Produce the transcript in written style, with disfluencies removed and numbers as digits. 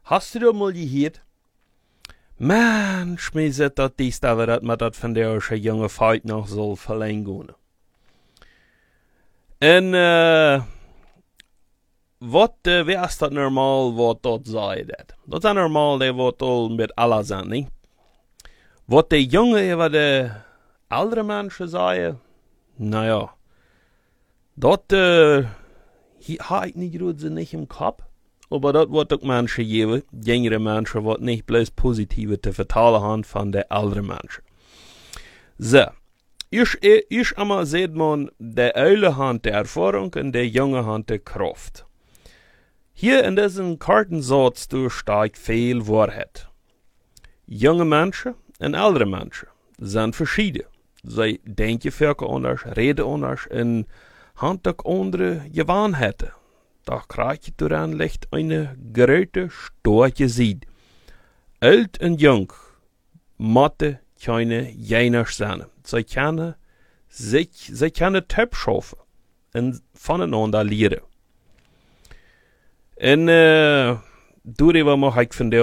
Hast du da mal gehört? Mensch, mir sagt dat dies da, dat man dat von der junge Feit noch soll verlängern. En, wie ist dat normal, wat dat sei dat? Dat is normal, der wat all mit aller zijn, niet? Wat de jongen über de oudere mensen zeggen, naja, dat ha ik niet goed ze niet im Kopf. Aber dat wordt ook mensen geven, jongere mensen, wat niet bloß positive te vertalen haben van de oudere mensen. So, ich einmal seht man, der alte hat die Erfahrung und der junge hat die Kraft. Hier in diesem Kartensatz steht viel Wahrheit. Junge Menschen und ältere Menschen sind verschieden. Sie denken völlig anders, reden anders und haben auch andere Gewohnheiten. Da kriegt du dann leicht eine große, starke Seite. Alt und jung, Mathe, keine jener sein. Sie können Töpfe schaffen und voneinander lernen. Und darüber mache ich von der